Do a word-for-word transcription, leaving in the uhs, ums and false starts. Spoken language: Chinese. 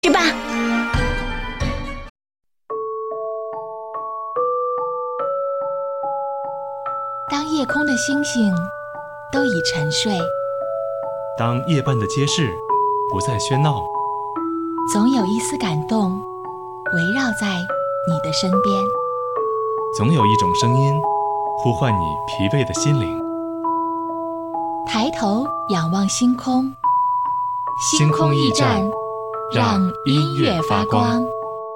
是吧？ 当夜空的星星都已沉睡， 当夜半的街市不再喧闹， 总有一丝感动围绕在你的身边， 总有一种声音呼唤你疲惫的心灵。 抬头仰望星空， 星空驿站，让音乐发光。